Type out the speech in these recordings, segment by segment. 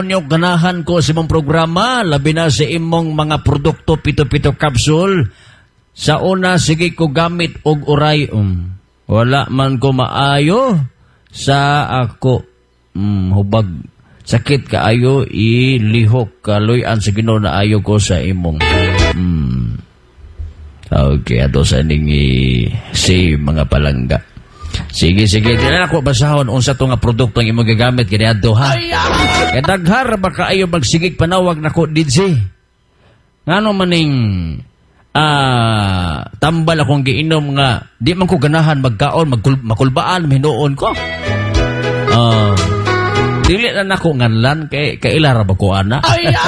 Nyo ganahan ko sa imong programa, labi na sa imong mga produkto pito-pito capsule. Sa una, sige ko gamit og uray. Wala man ko maayo sa ako. Hubag sakit kaayo, ilihok kaluyan sa Ginoo na ayo ko sa imong. Okay, ato sa ning si mga palangga. Sige, dili ako basahon unsa to nga produkto ang imong gagamit kini adto ha. Kay daghar ba kaayo magsigig panawag nako DJ. Ngano maning tambal akong giinom nga di man ko ganahan magkaon, makulbaan hinuon ko. Dili na nako nganlan kay ilara ba ko ana.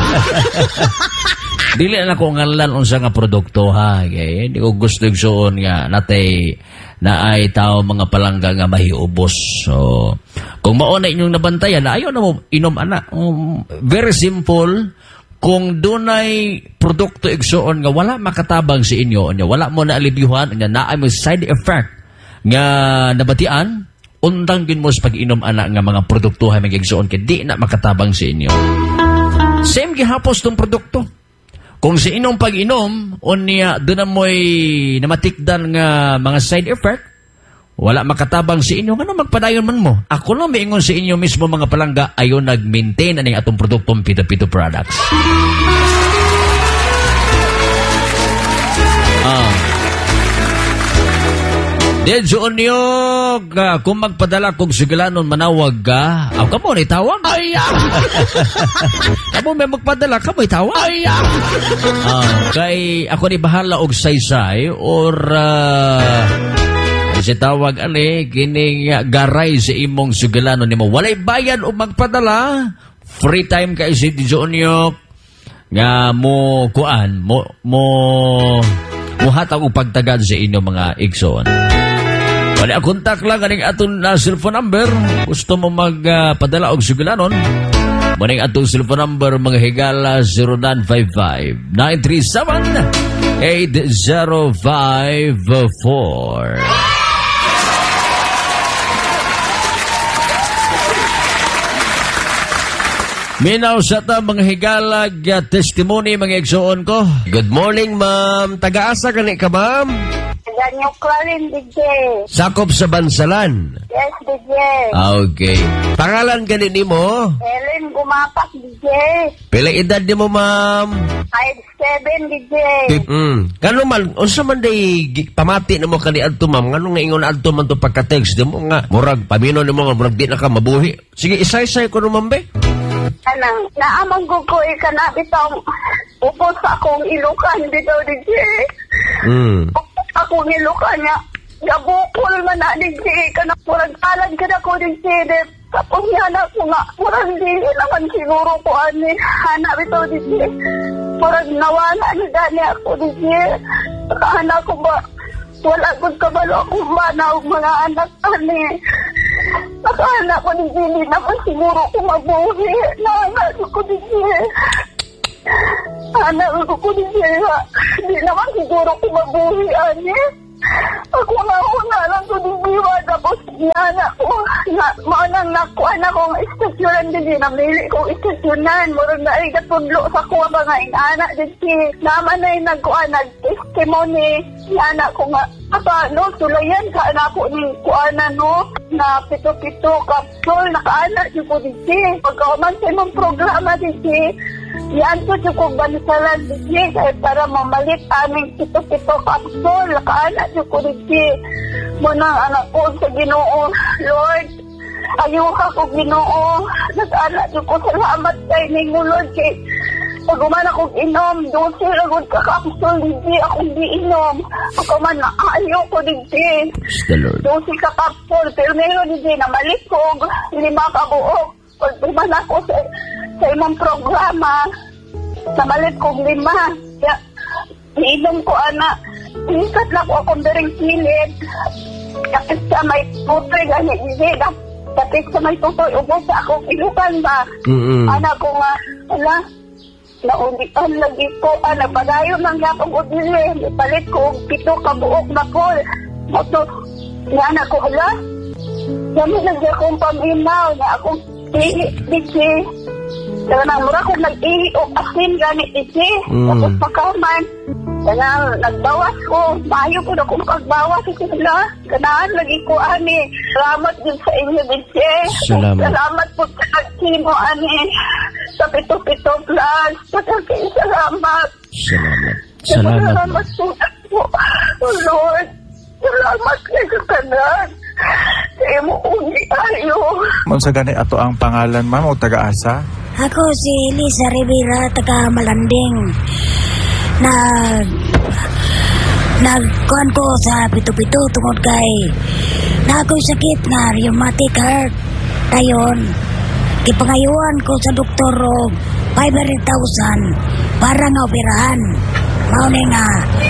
Dili na ko nganlan unsa nga produkto ha. Kay di ko gusto igsuon nga natay na ay tao mga palangga nga mahiubos. So, kung mao na inyong nabantayan, ayaw na mo inom ana. Very simple. Kung dunay produkto igsuon nga wala makatabang sa inyo, wala mo na alibyuhan, nga naay mo side effect nga nabatian, undang mo sa pag-inom ana nga mga produkto hay magigsuon kay di na makatabang sa inyo. Same gihapos tong produkto. Kung sa inyong pag-inom, unya doon na mo'y namatikdan nga mga side effect, wala makatabang sa inyo, ano magpadayon man mo? Ako lang maingon sa inyo mismo mga palangga, ayon nag-maintain aning atong produktong Pito-Pito products. Dedyo nyo, kung magpadala kong sigalanon manawag ka, kamo na itawag? Kamo may magpadala, kamo itawag? Kay ako ni bahala og saysay or si tawag kining garay sa imong sigalanon nimo. Walay bayan o magpadala, free time kay si Dedyo nyo, nga mo kuan, mo hatag og pagtagad sa inyong mga igsoon. Wala kontak lang aning aton na cellphone number. Gusto mo magpadala og sigulanon? Maning atong cellphone number mga higala 0955-937-8054. Minaw sa ta mga higalag testimony mga igsoon ko. Good morning, ma'am. Taga-asa gani ka, ma'am? Ganyo Clarin, DJ. Sakop sa Bansalan? Yes, DJ. Okay. Pangalan gani nimo? Ellen Gumapak, DJ. Pila edad nimo, ma'am? 5'7", DJ. Kano man, unsa man day pamati nimo kani adto, ma'am? Ngano nga ingon adto man to pagka-text nimo nga murag pamino nimo nga murag di na ka mabuhi. Sige, isay-say ko naman be. Anang, naamang gugoy ka na bitang upos akong ilukan bitaw, DJ. Upos akong ilukan niya. Gabukol man na, DJ. Kanang murag alad ka na ko, DJ. Tapos niya na ko nga. Murag di naman siguro ko ani. Hana bitaw, DJ. Murag nawala ni Dani ako, DJ. Hana ko ba? Wala kong kabalo akong manaw mga anak ani. Nakaanak ko din hindi naman siguro ko mabuhi. Nanganak ko din siya. Anak ko din siya. Hindi naman siguro ko mabuhi, ani. Ako nga lang ko din diwa. Tapos anak ko. Maanang nakuha na kong istasyonan din. Namili kong istasyonan. Murang na ay katudlo sa kuha ba nga anak din siya. Naman na yung nagkuha nag-testimony. Anak ko nga. No, tulayan ka na po ni kuana no na pito-pito capsule nakaanak yung po DJ. Pagkauman sa imong programa DJ, yan po yung bansalan DJ para mamalit aming pito-pito capsule nakaanak yung po DJ. Muna anak ko sa Ginoo, Lord. Ayaw ka ko Ginoo. Nag-anak yung ko salamat kay ninyo Lord kay pag umana kong inom, 12 lagod ka-capsule, hindi akong di-inom. Pag umana, ayaw ko, hindi. 12 ka-capsule, pero ngayon, hindi, namalit ko, 5 ka-buok. Pag umana ko sa imong programa, namalit ko 5. Kaya, iinom ko, anak. Inikat lang ko akong daring kilid. Kapit sa may tutoy, ganyan, hindi. Kapit sa may tutoy, ubos sa akong ilukan ba? Anak ko nga, wala. Naunditan lagi ko, nagpadayon ng yapang udili. Ipalit ko, 7 ka-buok na ko. Ito, yan ako, hala. Yan mo nagya kong paminaw na akong pili, Kaya na, mura ko nag-ihi o asin ganit isi. Tapos pagkaman. Kaya nagbawas ko. Mayo ko na kung pagbawas isi sila. Kanaan lagi ko, ani. Salamat din sa inyo, Disi. Salamat. Salamat po sa nagtimo, ani. Sa Pito-Pito Plus. Pagkakin, salamat. Salamat. Salamat po. Oh Lord. Salamat kayo sa kanan. Kaya mo uni ayo. Ma'am, sa gani ato ang pangalan, ma'am, o taga-asa? Ako si Lisa Rivera, taga Malanding. Nagkuhan ko sa Pito-Pito tungod kay na ako'y sakit na rheumatic heart. Dayon, ipangayuan ko sa doktor og 500,000 para nga operahan. Mauni nga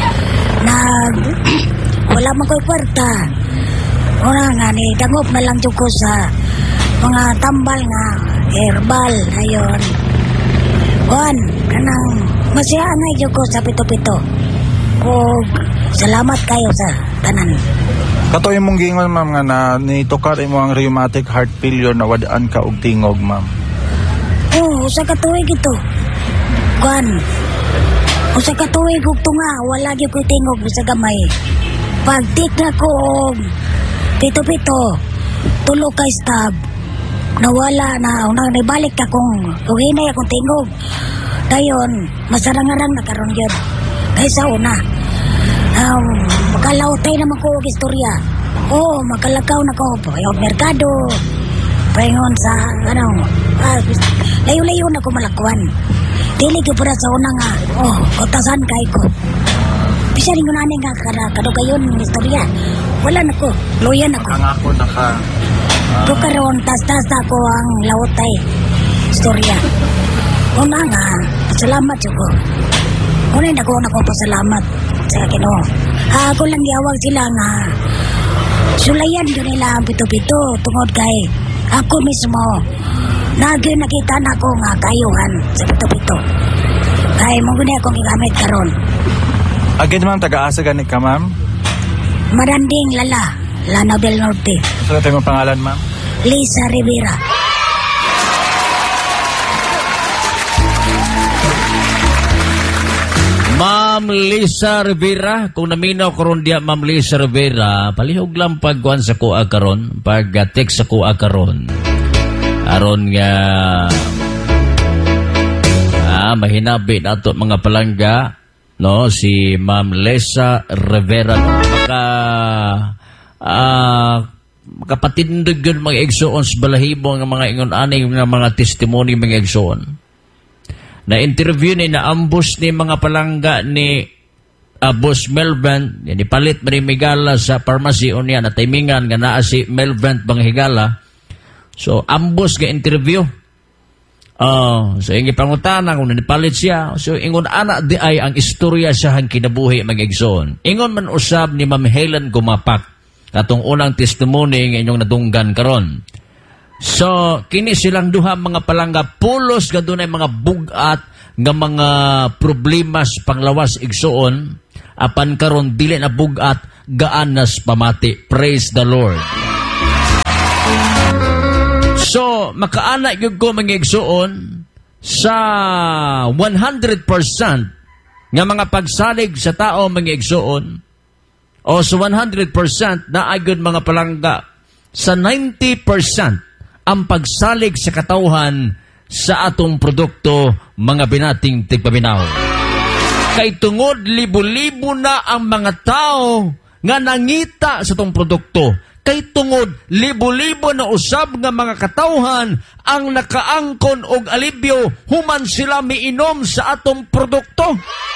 wala man ko'y kwarta. Una nga ni dangop na lang ko sa mga tambal nga herbal. Ayon. Juan, kanang masiyaan na ko sa Pito-Pito. O salamat kayo sa tanan. Kato yung mong gingon, ma'am, nga na nitukar mo ang rheumatic heart failure na wadaan ka og tingog, ma'am. Oo, sa katuig ito. Juan, o sa katuig og tunga, wala gyud ko tingog sa gamay. Pagtik na ko og Pito-Pito, tulo kay stab. Nawala na, unang naibalik akong, hinay akong tingog. Dayon, masarang-arang na karon yun. Kaysa una, makalawtay naman ko og istorya. Oo, makalakaw na ko. Yung merkado, paingon sa, layo-layo na ko malakwan. Dili ko para sa una nga, kotasan kay ko. Bisa rin ko na nga kadugayon ng istorya. Wala na ko, luyan ako. Ang ako Ito karoon, tas-tas ako ang lawtay istorya. Una nga, pasalamat ko. Una na ko pasalamat sa Ginoo. Ako lang giawag sila nga sulayan yun nila ang Pito-Pito tungod kay ako mismo nakita na ko nga kayuhan sa Pito-Pito. Kay mong guni akong gigamit karon. Again, ma'am, taga-asa gani ka, ma'am? Maranding Lanao del Norte. Sa tayo mong pangalan, ma'am? Lisa Rivera. Ma'am Lisa Rivera, kung naminaw karon diya Ma'am Lisa Rivera, palihog lang pagkuhan sa kuha karon, pag-text sa kuha karon. Aron nga mahinabi nato mga palangga, no, si Ma'am Lisa Rivera, makapatindig yun mga igsoon sa balahibo ng mga ingon-aning ng mga testimony mga igsoon. Na-interview ni na-ambush ni mga palangga ni Boss Melvin, ni palit man ni Higala sa pharmacy o niya, na timingan nga naa si Melvin bang Higala. So, ambush nga interview. So, yung ipangutana kung nipalit siya. So, ingon anak di ay ang istorya siya hang kinabuhi mga igsoon. Ingon man usab ni Ma'am Helen Gumapak, katong unang testimony ng inyong nadunggan karon. So, kini silang duha mga palangga, pulos nga dunay mga bugat nga mga problema sa panglawas igsoon, apan karon dili na bugat, gaan nas pamati. Praise the Lord. So, makaana gyud ko mga igsoon sa 100% nga mga pagsalig sa tao mga igsoon, o sa 100% na agud mga palangga, sa 90% ang pagsalig sa katauhan sa atong produkto mga binating tigpabinaw. Kay tungod libo-libo na ang mga tao nga nangita sa atong produkto. Kay tungod libo-libo na usab nga mga katauhan ang nakaangkon og alibyo human sila miinom sa atong produkto.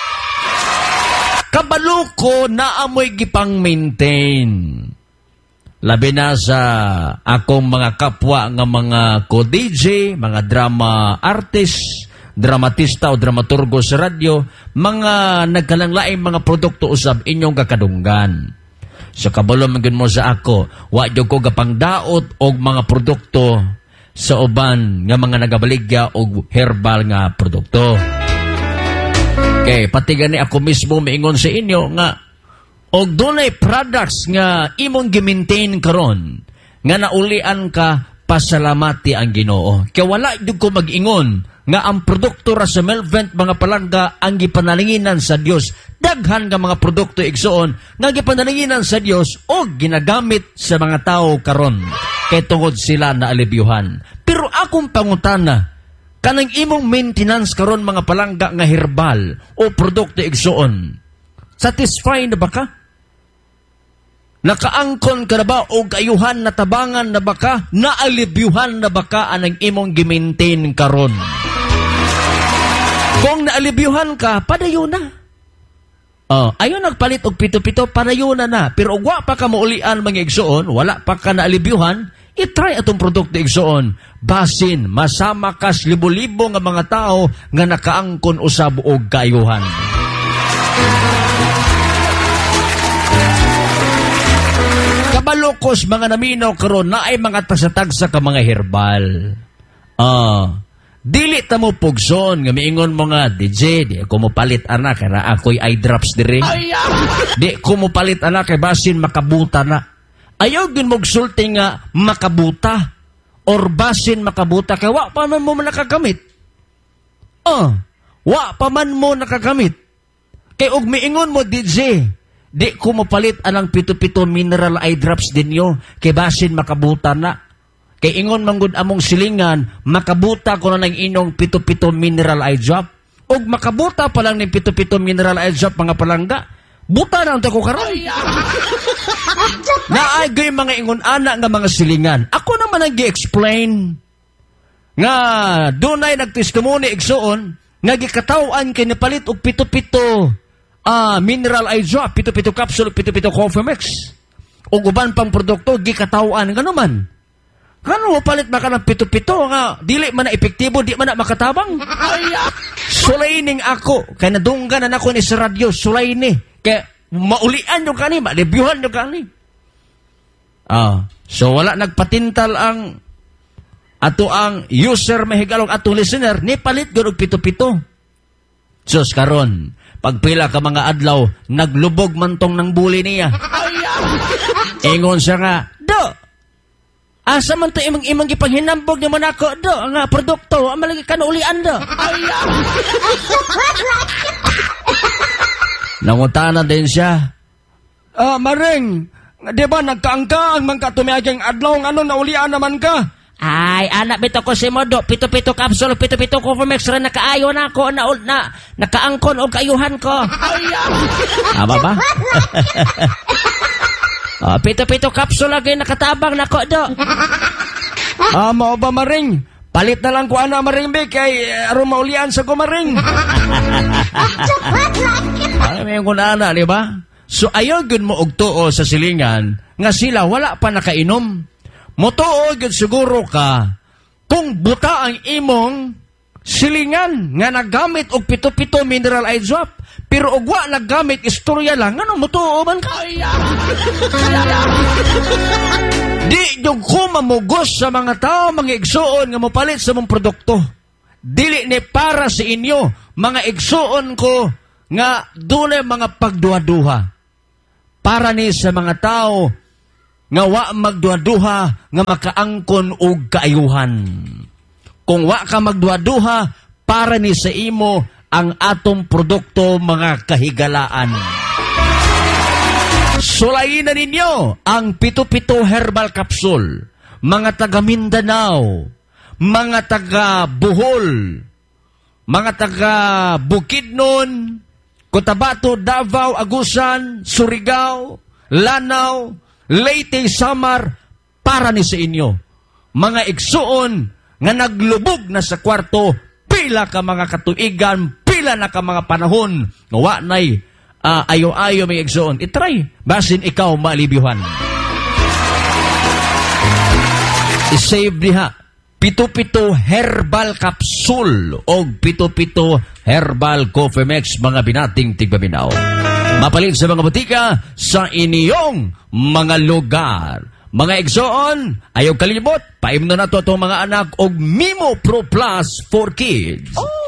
Kabalo ko na amoy gipang maintain. Labi na sa akong mga kapwa nga mga co-DJ, mga drama artist, dramatista o dramaturgo sa radyo, mga nagkalanglaing mga produkto usab inyong kakadunggan. So kabalo magin mo sa ako, wa jud ko gapang daot og mga produkto sa uban nga mga nagabaligya og herbal nga produkto. Okay, pati gani ako mismo maingon sa inyo nga og dunay products nga imong gi-maintain karon nga naulian ka, pasalamati ang Ginoo. Kaya wala jud ko mag-ingon nga ang produkto ra sa Melvent mga palangga ang gipanalinginan sa Dios. Daghan nga mga produkto igsoon nga gipanalinginan sa Dios o ginagamit sa mga tao karon kay tungod sila na alibyuhan. Pero akong pangutana, kanang imong maintenance karon mga palangga nga herbal o produkto igsoon, satisfied na ba ka? Nakaangkon ka na ba o kayuhan na tabangan na ba ka? Naalibyuhan na ba ka anang imong gimaintain karon? Kung naalibyuhan ka, padayo na. Ayaw nagpalit og pito-pito, padayo na. Pero ugwa pa ka maulian mga igsoon, wala pa ka naalibyuhan, itry atong produkto igsoon. Basin, masama kas libo-libo nga mga tao nga nakaangkon usab og kayuhan. Kabalokos mga naminaw karon na ay mga tasatagsa ka mga herbal. Dili ta mo pugson nga miingon mo nga, DJ, di ako mo palit anak kaya ako'y eye drops dire. Di ko mo palit anak kay basin makabuta na. Ayaw din mo gsulti nga makabuta or basin makabuta kaya wa pa man mo nakagamit. Wa pa man mo nakagamit. Kay og miingon mo, DJ, di ko mapalit anang pito-pito mineral eye drops dinyo kay basin makabuta na. Kay ingon manggod among silingan, makabuta ko na ng inong pito-pito mineral eye drop. Og makabuta pa lang ng pito-pito mineral eye drop mga palangga. Buta na ang ko karon. Naagay mga ingon ana nga mga silingan. Ako naman ang gi-explain nga dunay nagtestimony igsoon nga gikatawan kay nipalit og pito-pito mineral eye drop, pito-pito capsule, pito-pito coffee mix. O uban pang produkto, gikatawan. Gano man? Gano palit ba ka ng pito-pito nga dili man na epektibo, di man na makatabang? Sulayning ako. Kaya nadunggan na ako ni sa radyo, sulayni. Kaya maulian nyo ka ni, malibyuhan nyo ka ni. So wala nagpatintal ang ato ang user mahigalong atong listener, ni palit gano'g pito-pito. Sus karon, pagpila ka mga adlaw, naglubog man tong ng buli niya. Ingon siya nga, do, asa man to imang ipanghinambog ni man ako, do, nga produkto, malagi ka na ulian, do. Nangutana din siya, Maring, di ba nagkaangka ang mga tumiagang adlaw, ano na ulian naman ka? Ay, anak bito ko si Modo, pito-pito capsule, pito-pito cover mix rin nakaayo na ako, na nakaangkon o kaayuhan ko. Tama ba? Pito-pito capsule lagi nakatabang na ko, do. Mao ba, Maring? Palit na lang ko ana, Maring, be, kay rumaulian sa ko, Maring. Ay, may yung kunana, di ba? So, ayaw yun mo og tuo sa silingan, nga sila wala pa nakainom. Motuo yun siguro ka, kung buta ang imong silingan, nga nagamit og pito-pito mineral eye drop, pero og wa nagamit istorya lang, ano motuo man ka? Di yung kumamugos sa mga tao, mga igsuon, nga mopalit sa mong produkto. Dili ni para sa inyo, mga igsuon ko, nga dunay mga pagduha-duha. Para ni sa mga tao, nga wa magduha-duha, nga makaangkon og kaayuhan. Kung wa ka magduha-duha, para ni sa imo, ang atong produkto, mga kahigalaan. Sulayin na ninyo ang pito-pito herbal capsule. Mga taga Mindanao, mga taga Bohol, mga taga Bukidnon, Cotabato, Davao, Agusan, Surigao, Lanao, Leyte, Samar, para ni sa inyo. Mga igsuon nga naglubog na sa kwarto, pila ka mga katuigan, pila na ka mga panahon, nga na'y ayo-ayo may igsuon. Itry, basin ikaw maalibyuhan. I-save diha, pito-pito herbal capsule o pito-pito herbal coffee mix, mga binating tigbaminaw. Mapalit sa mga butika sa inyong mga lugar. Mga igsoon, ayaw kalimot, paimno na to itong mga anak og Mimo Pro Plus for Kids.